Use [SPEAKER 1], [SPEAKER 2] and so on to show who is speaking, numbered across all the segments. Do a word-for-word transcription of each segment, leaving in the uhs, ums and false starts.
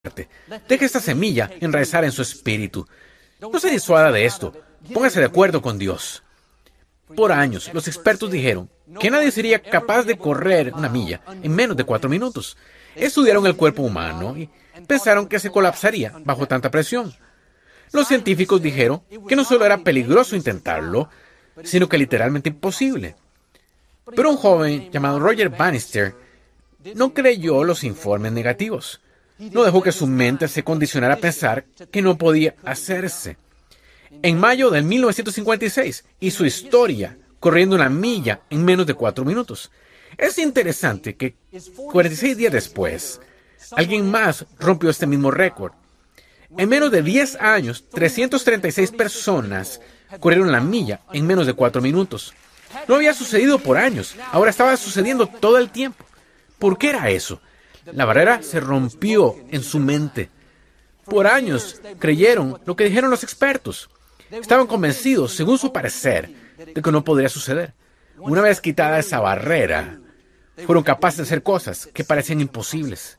[SPEAKER 1] Deje esta semilla enraizar en su espíritu. No se disuada de esto. Póngase de acuerdo con Dios. Por años, los expertos dijeron que nadie sería capaz de correr una milla en menos de cuatro minutos. Estudiaron el cuerpo humano y pensaron que se colapsaría bajo tanta presión. Los científicos dijeron que no solo era peligroso intentarlo, sino que literalmente imposible. Pero un joven llamado Roger Bannister no creyó los informes negativos. No dejó que su mente se condicionara a pensar que no podía hacerse. En mayo de mil novecientos cincuenta y seis hizo historia corriendo una milla en menos de cuatro minutos. Es interesante que cuarenta y seis días después, alguien más rompió este mismo récord. En menos de diez años, trescientas treinta y seis personas corrieron la milla en menos de cuatro minutos. No había sucedido por años, ahora estaba sucediendo todo el tiempo. ¿Por qué era eso? La barrera se rompió en su mente. Por años creyeron lo que dijeron los expertos. Estaban convencidos, según su parecer, de que no podría suceder. Una vez quitada esa barrera, fueron capaces de hacer cosas que parecían imposibles.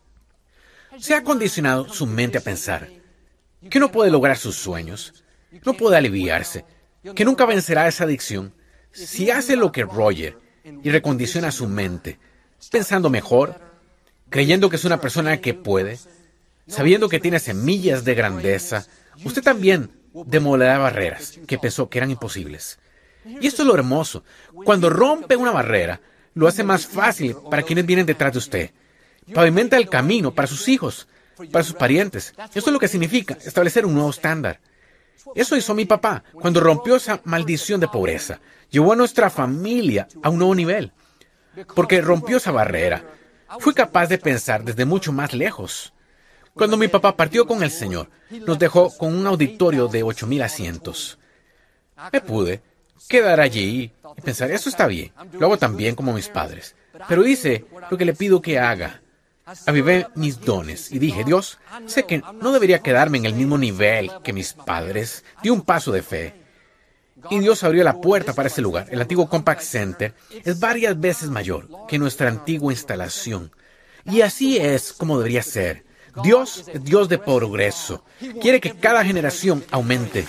[SPEAKER 1] Se ha condicionado su mente a pensar que no puede lograr sus sueños, no puede aliviarse, que nunca vencerá esa adicción. Si hace lo que Roger y recondiciona su mente, pensando mejor, creyendo que es una persona que puede, sabiendo que tiene semillas de grandeza, usted también demolerá barreras que pensó que eran imposibles. Y esto es lo hermoso. Cuando rompe una barrera, lo hace más fácil para quienes vienen detrás de usted. Pavimenta el camino para sus hijos, para sus parientes. Esto es lo que significa establecer un nuevo estándar. Eso hizo mi papá cuando rompió esa maldición de pobreza. Llevó a nuestra familia a un nuevo nivel. Porque rompió esa barrera. Fui capaz de pensar desde mucho más lejos. Cuando mi papá partió con el Señor, nos dejó con un auditorio de ocho mil asientos. Me pude quedar allí y pensar, eso está bien, lo hago tan bien como mis padres. Pero hice lo que le pido que haga. Avivé mis dones y dije, Dios, sé que no debería quedarme en el mismo nivel que mis padres. Di un paso de fe. Y Dios abrió la puerta para ese lugar. El antiguo Compaq Center es varias veces mayor que nuestra antigua instalación. Y así es como debería ser. Dios es Dios de progreso. Quiere que cada generación aumente.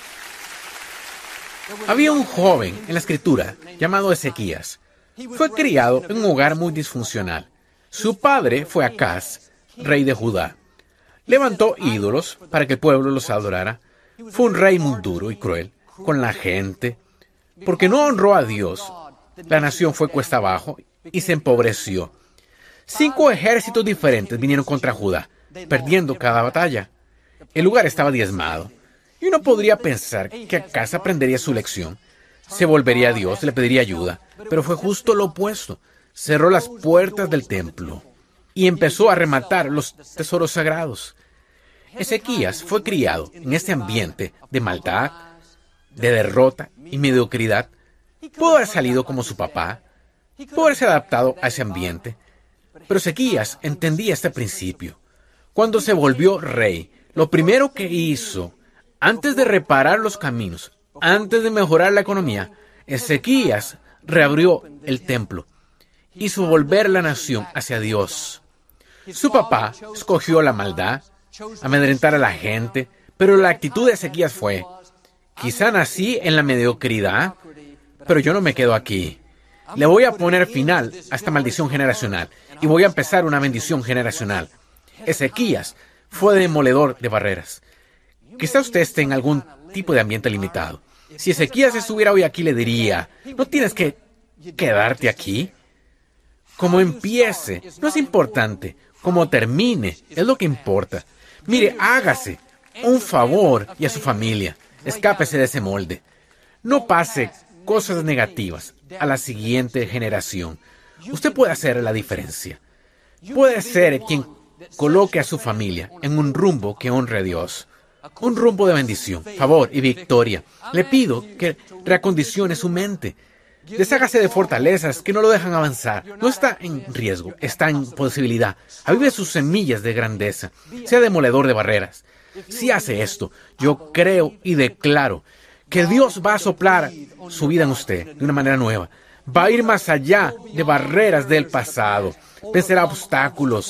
[SPEAKER 1] Había un joven en la Escritura llamado Ezequías. Fue criado en un hogar muy disfuncional. Su padre fue Acaz, rey de Judá. Levantó ídolos para que el pueblo los adorara. Fue un rey muy duro y cruel con la gente. Porque no honró a Dios, la nación fue cuesta abajo y se empobreció. Cinco ejércitos diferentes vinieron contra Judá, perdiendo cada batalla. El lugar estaba diezmado. Y uno podría pensar que Acaz aprendería su lección. Se volvería a Dios, le pediría ayuda. Pero fue justo lo opuesto. Cerró las puertas del templo y empezó a rematar los tesoros sagrados. Ezequías fue criado en este ambiente de maldad, de derrota y mediocridad. Pudo haber salido como su papá, pudo haberse adaptado a ese ambiente. Pero Ezequías entendía este principio. Cuando se volvió rey, lo primero que hizo, antes de reparar los caminos, antes de mejorar la economía, Ezequías reabrió el templo. Hizo volver la nación hacia Dios. Su papá escogió la maldad, amedrentar a la gente, pero la actitud de Ezequías fue, quizá nací en la mediocridad, pero yo no me quedo aquí. Le voy a poner final a esta maldición generacional y voy a empezar una bendición generacional. Ezequías fue demoledor de barreras. Quizá usted esté en algún tipo de ambiente limitado. Si Ezequías estuviera hoy aquí, le diría, no tienes que quedarte aquí. Como empiece, no es importante. Como termine, es lo que importa. Mire, hágase un favor y a su familia. Escápese de ese molde. No pase cosas negativas a la siguiente generación. Usted puede hacer la diferencia. Puede ser quien coloque a su familia en un rumbo que honre a Dios. Un rumbo de bendición, favor y victoria. Le pido que reacondicione su mente. Deshágase de fortalezas que no lo dejan avanzar. No está en riesgo, está en posibilidad. Avive sus semillas de grandeza. Sea demoledor de barreras. Si hace esto, yo creo y declaro que Dios va a soplar su vida en usted de una manera nueva. Va a ir más allá de barreras del pasado. Vencerá obstáculos.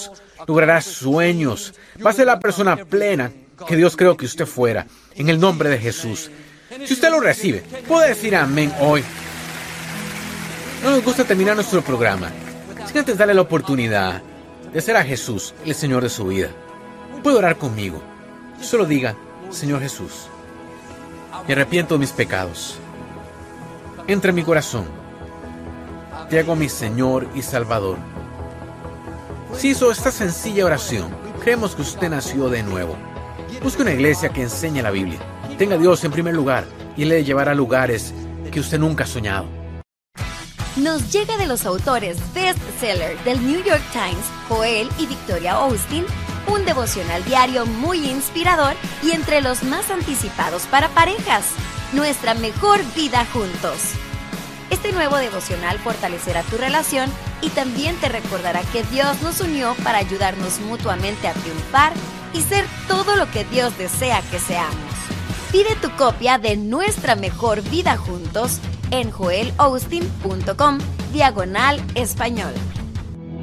[SPEAKER 1] logrará sueños, va a ser la persona plena que Dios creó que usted fuera, en el nombre de Jesús. Si usted lo recibe, puede decir amén hoy. No nos gusta terminar nuestro programa sin antes darle la oportunidad de ser a Jesús el Señor de su vida. Puede orar conmigo. Solo diga, Señor Jesús, me arrepiento de mis pecados. Entra en mi corazón. Te hago mi Señor y Salvador. Si hizo esta sencilla oración, creemos que usted nació de nuevo. Busque una iglesia que enseñe la Biblia. Tenga a Dios en primer lugar y le llevará a lugares que usted nunca ha soñado.
[SPEAKER 2] Nos llega de los autores bestseller del New York Times, Joel y Victoria Austin, un devocional diario muy inspirador y entre los más anticipados para parejas, Nuestra Mejor Vida Juntos. Este nuevo devocional fortalecerá tu relación y también te recordará que Dios nos unió para ayudarnos mutuamente a triunfar y ser todo lo que Dios desea que seamos. Pide tu copia de Nuestra Mejor Vida Juntos en joel austin punto com diagonal español.